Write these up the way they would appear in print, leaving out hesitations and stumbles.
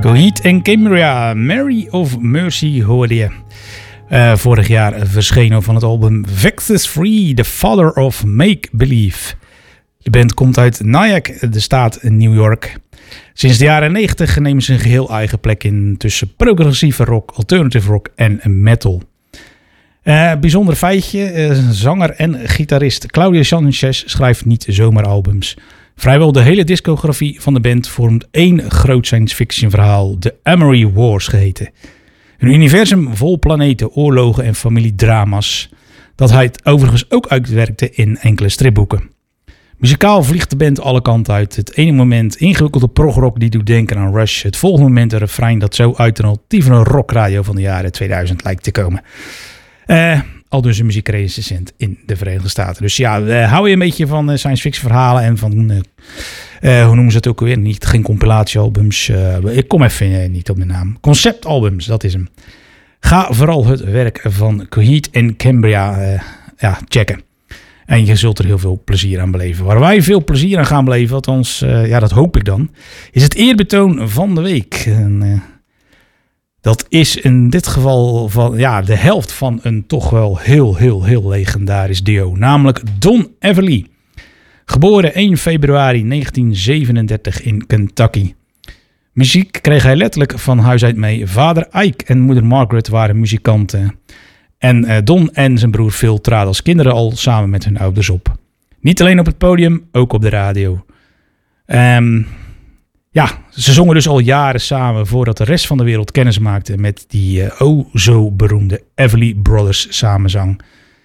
Coheed en Cambria, Mary of Mercy hoorde je. Vorig jaar verschenen van het album Vexus Free, The Father of Make Believe. De band komt uit Nyack, de staat New York. Sinds de jaren 90 nemen ze een geheel eigen plek in tussen progressieve rock, alternative rock en metal. Bijzonder feitje, zanger en gitarist Claudio Sanchez schrijft niet zomaar albums. Vrijwel de hele discografie van de band vormt één groot science fiction verhaal, de Amory Wars geheten. Een universum vol planeten, oorlogen en familiedrama's, dat hij het overigens ook uitwerkte in enkele stripboeken. Muzikaal vliegt de band alle kanten uit. Het ene moment ingewikkelde progrock die doet denken aan Rush. Het volgende moment een refrein dat zo uit een altieve rockradio van de jaren 2000 lijkt te komen. Al dus een muziekrecensent in de Verenigde Staten. Dus ja, hou je een beetje van science fiction verhalen en van, hoe noemen ze het ook alweer? Geen compilatiealbums. Ik kom even niet op de naam. Conceptalbums, dat is hem. Ga vooral het werk van Coheed en Cambria checken. En je zult er heel veel plezier aan beleven. Waar wij veel plezier aan gaan beleven, althans, dat hoop ik dan, is het eerbetoon van de week. En, dat is in dit geval van, de helft van een toch wel heel legendarisch duo. Namelijk Don Everly. Geboren 1 februari 1937 in Kentucky. Muziek kreeg hij letterlijk van huis uit mee. Vader Ike en moeder Margaret waren muzikanten. En Don en zijn broer Phil traden als kinderen al samen met hun ouders op. Niet alleen op het podium, ook op de radio. Ze zongen dus al jaren samen voordat de rest van de wereld kennis maakte met die zo beroemde Everly Brothers samenzang.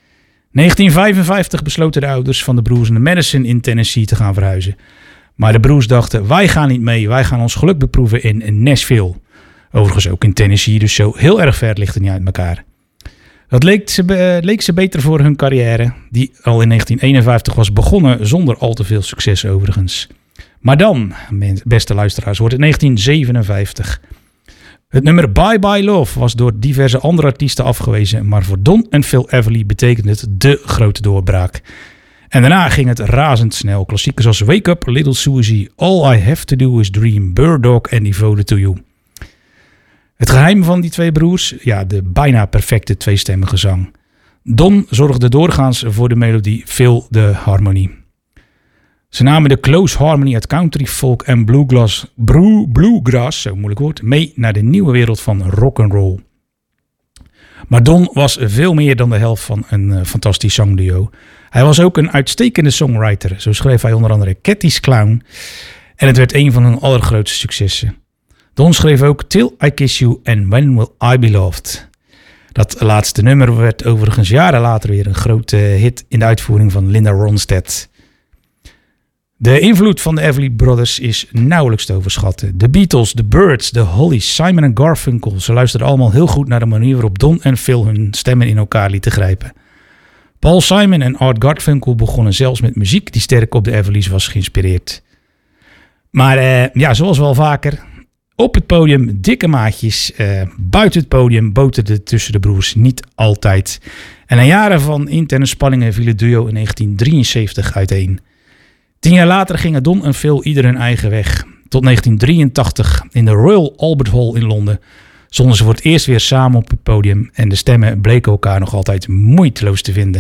1955 besloten de ouders van de broers naar Madison in Tennessee te gaan verhuizen. Maar de broers dachten, wij gaan niet mee, wij gaan ons geluk beproeven in Nashville. Overigens ook in Tennessee, dus zo heel erg ver ligt het niet uit elkaar. Dat leek ze beter voor hun carrière, die al in 1951 was begonnen zonder al te veel succes overigens. Maar dan, beste luisteraars, wordt het 1957. Het nummer Bye Bye Love was door diverse andere artiesten afgewezen, maar voor Don en Phil Everly betekende het de grote doorbraak. En daarna ging het razendsnel. Klassiekers als Wake Up, Little Susie, All I Have To Do Is Dream, Bird Dog en Devoted To You. Het geheim van die twee broers, de bijna perfecte tweestemmige zang. Don zorgde doorgaans voor de melodie, Phil de harmonie. Ze namen de close harmony uit country, folk en bluegrass, zo moeilijk woord, mee naar de nieuwe wereld van rock'n'roll. Maar Don was veel meer dan de helft van een fantastisch zangduo. Hij was ook een uitstekende songwriter. Zo schreef hij onder andere Cathy's Clown en het werd een van hun allergrootste successen. Don schreef ook Till I Kiss You en When Will I Be Loved. Dat laatste nummer werd overigens jaren later weer een grote hit in de uitvoering van Linda Ronstadt. De invloed van de Everly Brothers is nauwelijks te overschatten. De Beatles, de Byrds, de Hollies, Simon en Garfunkel. Ze luisterden allemaal heel goed naar de manier waarop Don en Phil hun stemmen in elkaar lieten grijpen. Paul Simon en Art Garfunkel begonnen zelfs met muziek die sterk op de Everlys was geïnspireerd. Maar zoals wel vaker, op het podium dikke maatjes. Buiten het podium boterde tussen de broers niet altijd. En na jaren van interne spanningen viel het duo in 1973 uiteen. 10 jaar later gingen Don en Phil ieder hun eigen weg. Tot 1983 in de Royal Albert Hall in Londen stonden ze voor het eerst weer samen op het podium en de stemmen bleken elkaar nog altijd moeiteloos te vinden.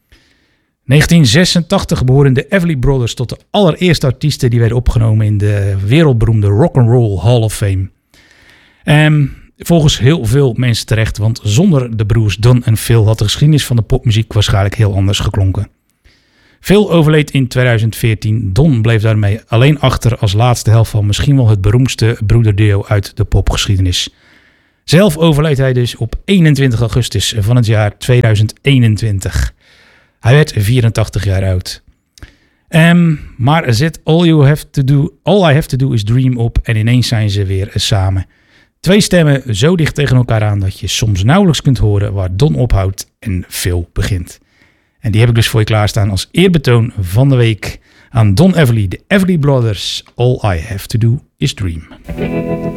1986 behoorden de Everly Brothers tot de allereerste artiesten die werden opgenomen in de wereldberoemde Rock'n'Roll Hall of Fame. Volgens heel veel mensen terecht, want zonder de broers Don en Phil had de geschiedenis van de popmuziek waarschijnlijk heel anders geklonken. Phil overleed in 2014. Don bleef daarmee alleen achter als laatste helft van misschien wel het beroemdste broederduo uit de popgeschiedenis. Zelf overleed hij dus op 21 augustus van het jaar 2021. Hij werd 84 jaar oud. Maar zet All I Have To Do Is Dream op en ineens zijn ze weer samen. Twee stemmen zo dicht tegen elkaar aan dat je soms nauwelijks kunt horen waar Don ophoudt en Phil begint. En die heb ik dus voor je klaarstaan als eerbetoon van de week aan Don Everly, de Everly Brothers. All I Have To Do Is Dream.